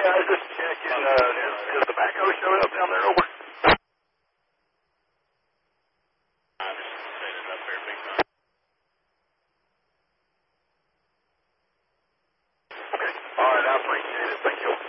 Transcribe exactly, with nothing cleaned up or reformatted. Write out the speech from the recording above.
Yeah, I was just checking. Uh, is, is the backhoe showing up down there? Over. Okay. All right, I appreciate it. Thank you.